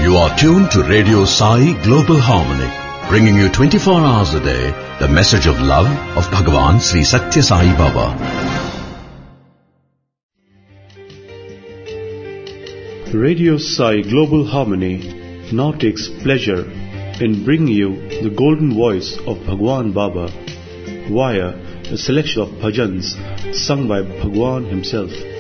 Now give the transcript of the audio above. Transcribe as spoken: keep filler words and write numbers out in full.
You are tuned to Radio Sai Global Harmony, bringing you twenty-four hours a day the message of love of Bhagavan Sri Satya Sai Baba. Radio Sai Global Harmony now takes pleasure in bringing you the golden voice of Bhagwan Baba via a selection of bhajans sung by Bhagwan himself.